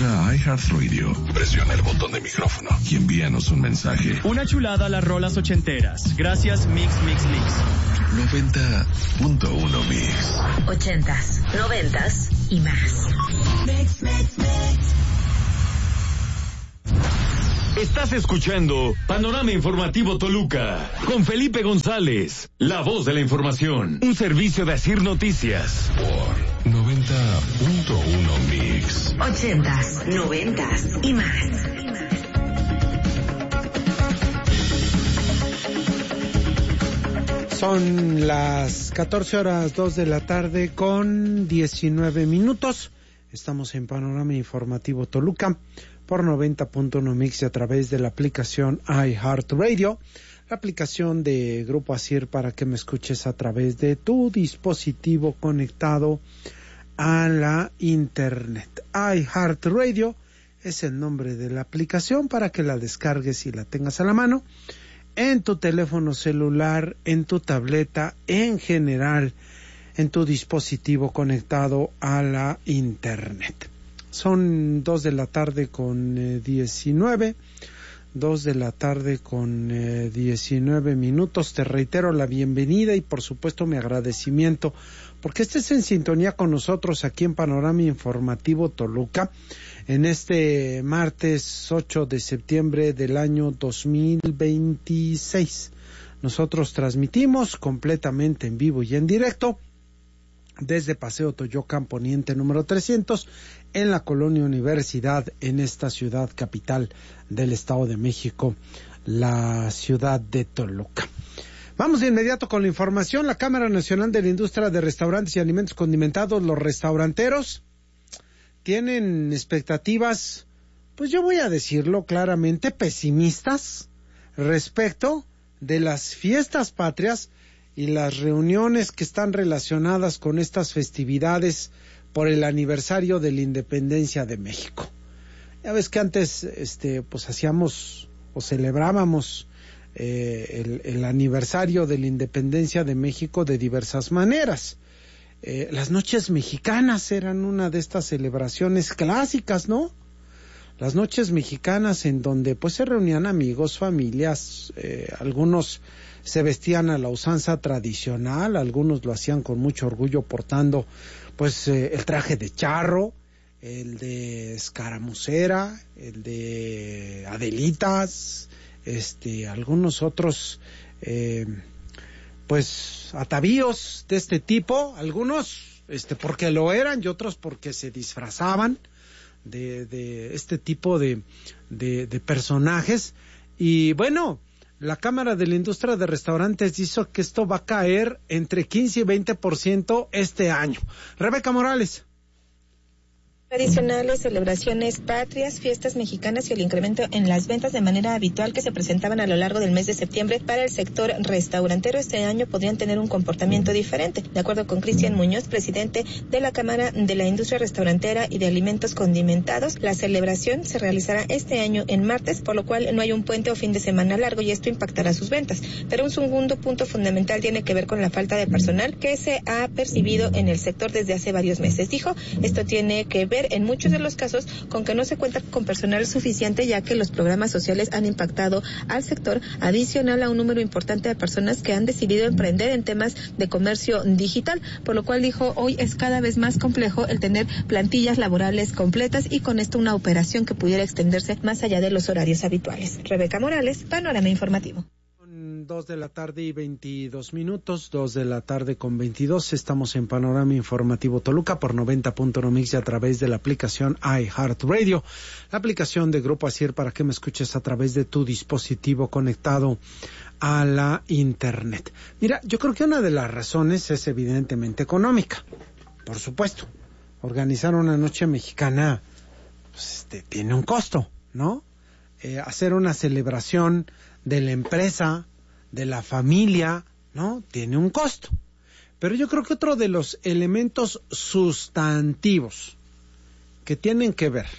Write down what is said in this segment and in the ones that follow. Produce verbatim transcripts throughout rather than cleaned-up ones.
a iHeartRadio, presiona el botón de micrófono y envíanos un mensaje. Una chulada a las rolas ochenteras. Gracias, Mix Mix Mix. noventa punto uno Mix. Ochentas, noventas y más. Mix, mix, mix. Estás escuchando Panorama Informativo Toluca con Felipe González, la voz de la información. Un servicio de Asir Noticias. Por noventa punto uno Mix. Ochentas, noventas y más. Son las catorce horas dos de la tarde con diecinueve minutos. Estamos en Panorama Informativo Toluca por noventa punto uno Mix y a través de la aplicación iHeartRadio, la aplicación de Grupo Asir para que me escuches a través de tu dispositivo conectado a la internet. iHeartRadio es el nombre de la aplicación para que la descargues y la tengas a la mano en tu teléfono celular, en tu tableta, en general, en tu dispositivo conectado a la internet. Son dos de la tarde con eh, diecinueve, dos de la tarde con eh, diecinueve minutos. Te reitero la bienvenida y por supuesto mi agradecimiento porque estés en sintonía con nosotros aquí en Panorama Informativo Toluca en este martes ocho de septiembre del año dos mil veintiséis. Nosotros transmitimos completamente en vivo y en directo desde Paseo Toyocan Poniente número trescientos en la Colonia Universidad, en esta ciudad capital del Estado de México, la ciudad de Toluca. Vamos de inmediato con la información. La Cámara Nacional de la Industria de Restaurantes y Alimentos Condimentados, los restauranteros, tienen expectativas, pues yo voy a decirlo claramente, pesimistas respecto de las fiestas patrias y las reuniones que están relacionadas con estas festividades por el aniversario de la independencia de México. Ya ves que antes este pues hacíamos o celebrábamos eh, el, el aniversario de la independencia de México de diversas maneras. Eh, las noches mexicanas eran una de estas celebraciones clásicas, ¿no? Las noches mexicanas en donde pues se reunían amigos, familias, eh, algunos se vestían a la usanza tradicional, algunos lo hacían con mucho orgullo portando pues eh, el traje de charro, el de escaramucera, el de adelitas, este, algunos otros eh, pues atavíos de este tipo, algunos este porque lo eran y otros porque se disfrazaban de, de este tipo de, de, de personajes. Y bueno, la Cámara de la Industria de Restaurantes dice que esto va a caer entre quince y veinte por ciento este año. Rebeca Morales. Tradicionales, celebraciones patrias, fiestas mexicanas y el incremento en las ventas de manera habitual que se presentaban a lo largo del mes de septiembre para el sector restaurantero este año podrían tener un comportamiento diferente. De acuerdo con Cristian Muñoz, presidente de la Cámara de la Industria Restaurantera y de Alimentos Condimentados, la celebración se realizará este año en martes, por lo cual no hay un puente o fin de semana largo y esto impactará sus ventas. Pero un segundo punto fundamental tiene que ver con la falta de personal que se ha percibido en el sector desde hace varios meses. Dijo, esto tiene que ver en muchos de los casos con que no se cuenta con personal suficiente, ya que los programas sociales han impactado al sector, adicional a un número importante de personas que han decidido emprender en temas de comercio digital, por lo cual dijo, hoy es cada vez más complejo el tener plantillas laborales completas y con esto una operación que pudiera extenderse más allá de los horarios habituales. Rebeca Morales, Panorama Informativo. Dos de la tarde y veintidós minutos, dos de la tarde con veintidós, estamos en Panorama Informativo Toluca por noventa punto uno Mix y a través de la aplicación iHeartRadio, la aplicación de Grupo Asir para que me escuches a través de tu dispositivo conectado a la internet. Mira, yo creo que una de las razones es evidentemente económica, por supuesto. Organizar una noche mexicana pues, este, tiene un costo, ¿no? Eh, hacer una celebración de la empresa, de la familia, ¿no? Tiene un costo. Pero yo creo que otro de los elementos sustantivos que tienen que ver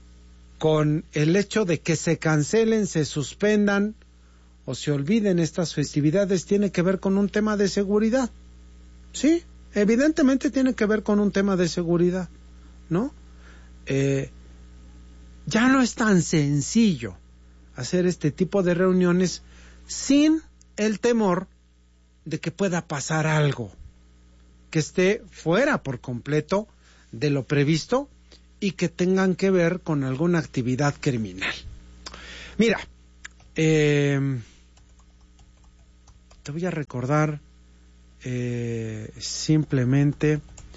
con el hecho de que se cancelen, se suspendan o se olviden estas festividades tiene que ver con un tema de seguridad. Sí, evidentemente tiene que ver con un tema de seguridad, ¿no? Eh, ya no es tan sencillo hacer este tipo de reuniones sin el temor de que pueda pasar algo que esté fuera por completo de lo previsto y que tengan que ver con alguna actividad criminal. Mira, eh, te voy a recordar eh, simplemente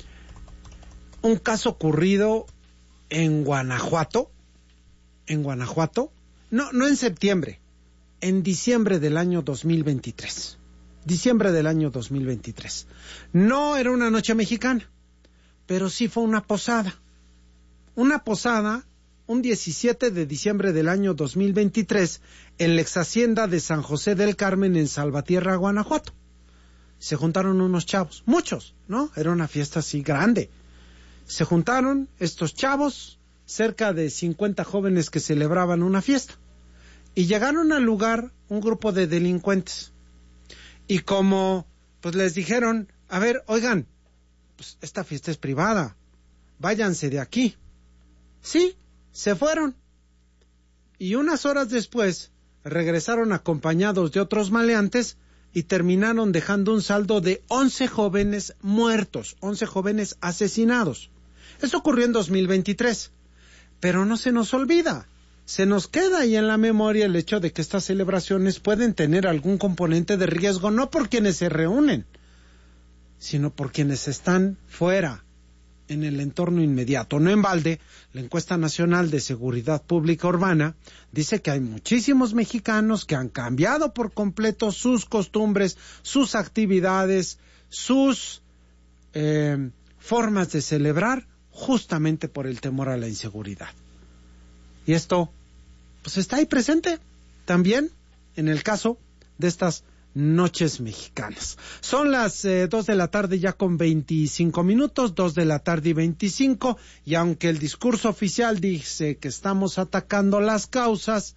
un caso ocurrido en Guanajuato, en Guanajuato, no, no en septiembre, en diciembre del año dos mil veintitrés. Diciembre del año dos mil veintitrés. No era una noche mexicana, pero sí fue una posada. Una posada, un diecisiete de diciembre del año dos mil veintitrés, en la ex hacienda de San José del Carmen, en Salvatierra, Guanajuato. Se juntaron unos chavos, muchos, ¿no? Era una fiesta así grande. Se juntaron estos chavos, cerca de cincuenta jóvenes que celebraban una fiesta. Y llegaron al lugar un grupo de delincuentes. Y como pues les dijeron, a ver, oigan, pues esta fiesta es privada, váyanse de aquí. Sí, se fueron. Y unas horas después regresaron acompañados de otros maleantes y terminaron dejando un saldo de once jóvenes muertos, once jóvenes asesinados. Esto ocurrió en dos mil veintitrés, pero no se nos olvida. Se nos queda ahí en la memoria el hecho de que estas celebraciones pueden tener algún componente de riesgo, no por quienes se reúnen, sino por quienes están fuera, en el entorno inmediato. No en balde, la encuesta nacional de seguridad pública urbana dice que hay muchísimos mexicanos que han cambiado por completo sus costumbres, sus actividades, sus eh, formas de celebrar, justamente por el temor a la inseguridad. Y esto, pues está ahí presente también en el caso de estas noches mexicanas. Son las eh, dos de la tarde ya con veinticinco minutos, dos de la tarde y veinticinco, y aunque el discurso oficial dice que estamos atacando las causas,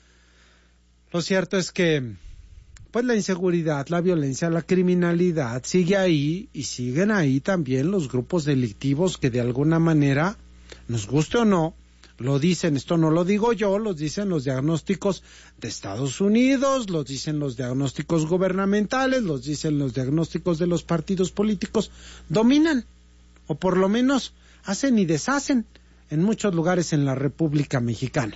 lo cierto es que pues la inseguridad, la violencia, la criminalidad sigue ahí, y siguen ahí también los grupos delictivos que de alguna manera, nos guste o no, lo dicen, esto no lo digo yo, los dicen los diagnósticos de Estados Unidos, los dicen los diagnósticos gubernamentales, los dicen los diagnósticos de los partidos políticos, dominan, o por lo menos hacen y deshacen en muchos lugares en la República Mexicana.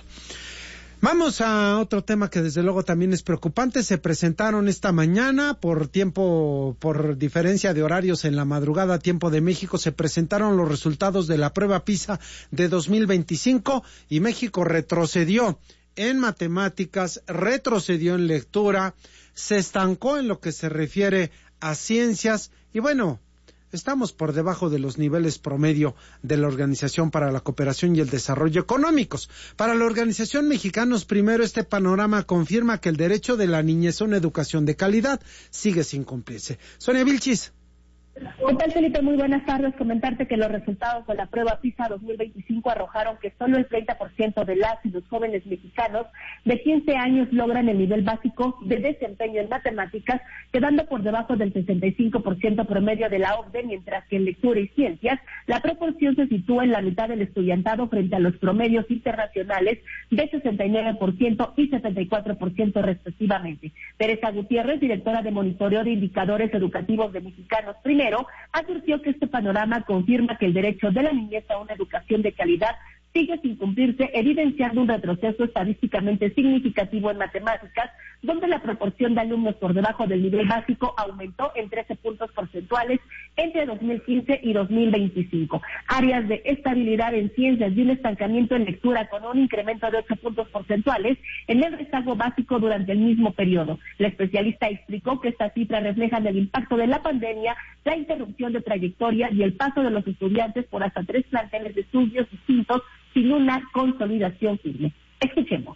Vamos a otro tema que desde luego también es preocupante. Se presentaron esta mañana por tiempo, por diferencia de horarios en la madrugada, tiempo de México, se presentaron los resultados de la prueba PISA de dos mil veinticinco y México retrocedió en matemáticas, retrocedió en lectura, se estancó en lo que se refiere a ciencias y bueno, estamos por debajo de los niveles promedio de la Organización para la Cooperación y el Desarrollo Económicos. Para la Organización Mexicanos Primero, este panorama confirma que el derecho de la niñez a una educación de calidad sigue sin cumplirse. Sonia Vilchis. ¿Qué tal, Felipe? Muy buenas tardes. Comentarte que los resultados de la prueba PISA dos mil veinticinco arrojaron que solo el treinta por ciento de las y los jóvenes mexicanos de quince años logran el nivel básico de desempeño en matemáticas, quedando por debajo del sesenta y cinco por ciento promedio de la O C D E, mientras que en lectura y ciencias la proporción se sitúa en la mitad del estudiantado frente a los promedios internacionales de sesenta y nueve por ciento y setenta y cuatro por ciento respectivamente. Teresa Gutiérrez, directora de Monitoreo de Indicadores Educativos de Mexicanos Primero, advirtió que este panorama confirma que el derecho de la niñez a una educación de calidad sigue sin cumplirse, evidenciando un retroceso estadísticamente significativo en matemáticas, donde la proporción de alumnos por debajo del nivel básico aumentó en trece puntos porcentuales entre dos mil quince y dos mil veinticinco. Áreas de estabilidad en ciencias y un estancamiento en lectura con un incremento de ocho puntos porcentuales en el rezago básico durante el mismo periodo. La especialista explicó que estas cifras reflejan el impacto de la pandemia, la interrupción de trayectoria y el paso de los estudiantes por hasta tres planteles de estudios distintos sin una consolidación firme. Escuchemos.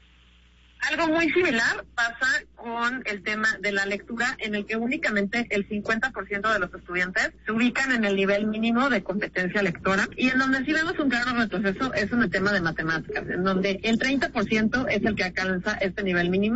Algo muy similar pasa con el tema de la lectura, en el que únicamente el cincuenta por ciento de los estudiantes se ubican en el nivel mínimo de competencia lectora, y en donde sí vemos un claro retroceso es en el tema de matemáticas, en donde el treinta por ciento es el que alcanza este nivel mínimo.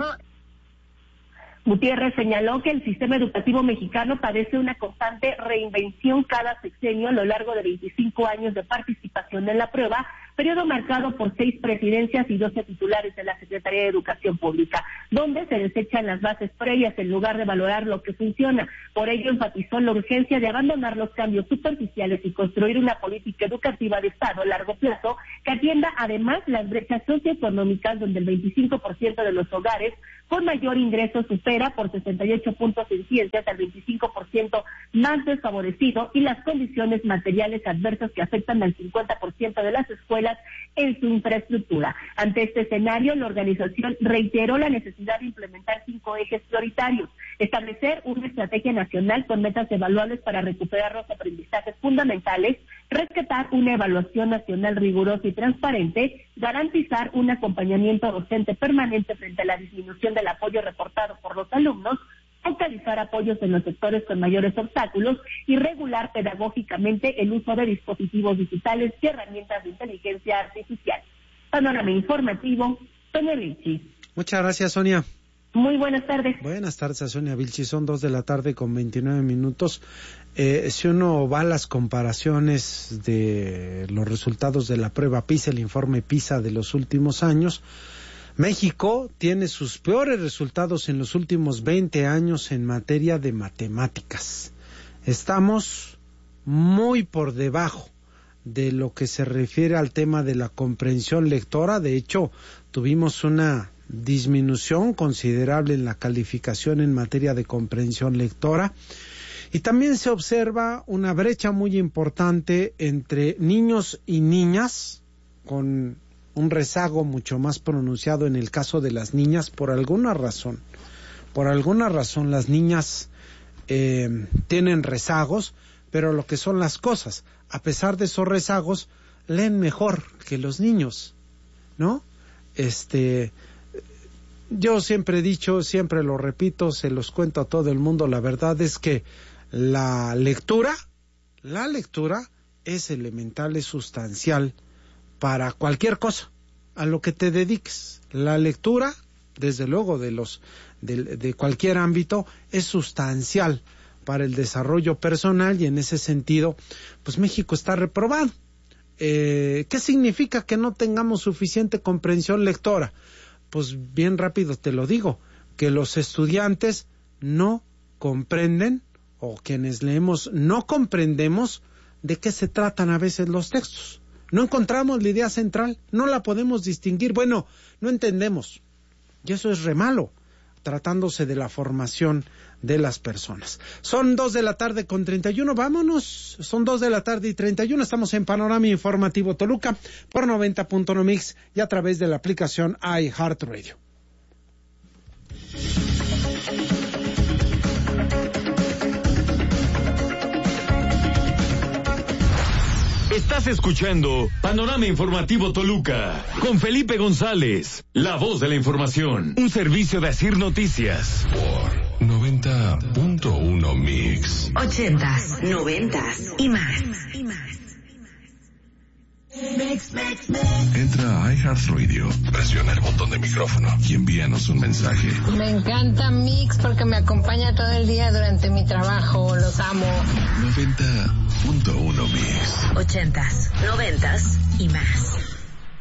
Gutiérrez señaló que el sistema educativo mexicano padece una constante reinvención cada sexenio a lo largo de veinticinco años de participación en la prueba, periodo marcado por seis presidencias y doce titulares de la Secretaría de Educación Pública, donde se desechan las bases previas en lugar de valorar lo que funciona. Por ello enfatizó la urgencia de abandonar los cambios superficiales y construir una política educativa de Estado a largo plazo que atienda además las brechas socioeconómicas, donde el veinticinco por ciento de los hogares con mayor ingreso supera por sesenta y ocho puntos en ciencias al veinticinco por ciento más desfavorecido, y las condiciones materiales adversas que afectan al cincuenta por ciento de las escuelas en su infraestructura. Ante este escenario, la organización reiteró la necesidad de implementar cinco ejes prioritarios: establecer una estrategia nacional con metas evaluables para recuperar los aprendizajes fundamentales, rescatar una evaluación nacional rigurosa y transparente, garantizar un acompañamiento docente permanente frente a la disminución del apoyo reportado por los alumnos, focalizar apoyos en los sectores con mayores obstáculos y regular pedagógicamente el uso de dispositivos digitales y herramientas de inteligencia artificial. Panorama informativo, Sonia Vilchis. Muchas gracias, Sonia. Muy buenas tardes. Buenas tardes a Sonia Vilchis. Son dos de la tarde con veintinueve minutos. Eh, si uno va a las comparaciones de los resultados de la prueba PISA, el informe PISA de los últimos años, México tiene sus peores resultados en los últimos veinte años en materia de matemáticas. Estamos muy por debajo de lo que se refiere al tema de la comprensión lectora. De hecho, tuvimos una disminución considerable en la calificación en materia de comprensión lectora. Y también se observa una brecha muy importante entre niños y niñas, con un rezago mucho más pronunciado en el caso de las niñas. Por alguna razón, por alguna razón las niñas eh, tienen rezagos, pero lo que son las cosas, a pesar de esos rezagos, leen mejor que los niños, ¿no? Este, yo siempre he dicho, siempre lo repito, se los cuento a todo el mundo, la verdad es que la lectura, la lectura es elemental, es sustancial para cualquier cosa, a lo que te dediques. La lectura, desde luego, de los de, de cualquier ámbito, es sustancial para el desarrollo personal, y en ese sentido, pues México está reprobado. Eh, ¿Qué significa que no tengamos suficiente comprensión lectora? Pues bien rápido te lo digo, que los estudiantes no comprenden, o quienes leemos no comprendemos de qué se tratan a veces los textos. No encontramos la idea central, no la podemos distinguir, bueno, no entendemos. Y eso es re malo, tratándose de la formación de las personas. Son dos de la tarde con treinta y uno, vámonos, son dos de la tarde y treinta y uno, estamos en Panorama Informativo Toluca por noventa punto uno Mix y a través de la aplicación iHeartRadio. Estás escuchando Panorama Informativo Toluca con Felipe González, la voz de la información, un servicio de Asir Noticias. Por noventa punto uno Mix. Ochentas, noventas y más. Y más. Mix, mix, mix. Entra a iHeartRadio, presiona el botón de micrófono y envíanos un mensaje. Me encanta Mix porque me acompaña todo el día durante mi trabajo, los amo. noventa punto uno Mix. Ochentas, noventas y más.